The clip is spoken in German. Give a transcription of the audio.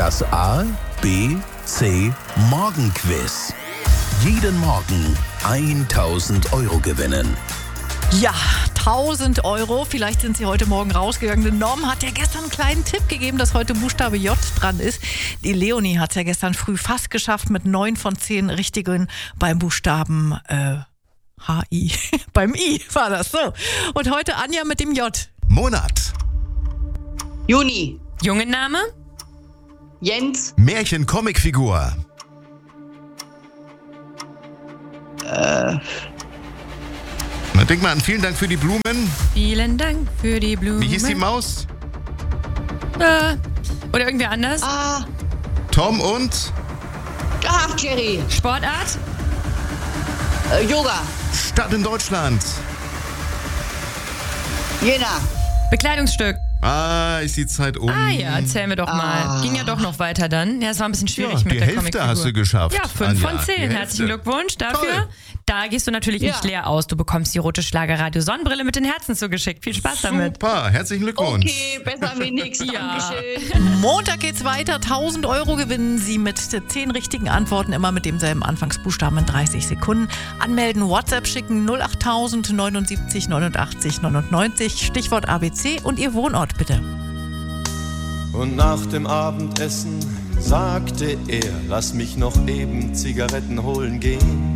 Das A, B, C Morgenquiz. Jeden Morgen 1.000 Euro gewinnen. Ja, 1.000 Euro. Vielleicht sind Sie heute Morgen rausgegangen. Denn Norm hat ja gestern einen kleinen Tipp gegeben, dass heute Buchstabe J dran ist. Die Leonie hat es ja gestern früh fast geschafft mit 9 von 10 richtigen beim Buchstaben H-I. Beim I war das so. Und heute Anja mit dem J. Monat. Juni. Jungenname? Jens. Märchen-Comicfigur. Na, denk mal an, vielen Dank für die Blumen. Vielen Dank für die Blumen. Wie hieß die Maus? Oder irgendwer anders? Tom und Jerry. Sportart? Yoga. Stadt in Deutschland. Jena. Bekleidungsstück? Ist die Zeit um. Ja, erzählen wir doch mal. Ging ja doch noch weiter dann. Ja, es war ein bisschen schwierig mit die der Hälfte Comicfigur. hast du geschafft. Ja, 5 Anja. von 10. Die Herzlichen Hälfte. Glückwunsch dafür. Toll. Da gehst du natürlich nicht leer aus. Du bekommst die rote Schlagerradio Sonnenbrille mit den Herzen zugeschickt. Viel Spaß damit. Super, herzlichen Glückwunsch. Okay, besser wie nix. Ja. Dankeschön. Montag geht's weiter. 1.000 Euro gewinnen Sie mit 10 richtigen Antworten, immer mit demselben Anfangsbuchstaben in 30 Sekunden. Anmelden, WhatsApp schicken 08000 79 89 99, Stichwort ABC und Ihr Wohnort bitte. Und nach dem Abendessen sagte er, lass mich noch eben Zigaretten holen gehen.